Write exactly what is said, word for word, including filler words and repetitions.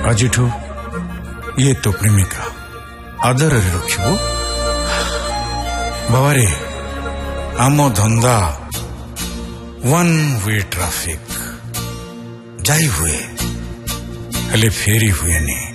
आजिठू ये तो प्रेमिका आदर रखिबो। बाबारे आम धंदा वन वे ट्राफिक जाई हुए हेले फेरी हुए नहीं।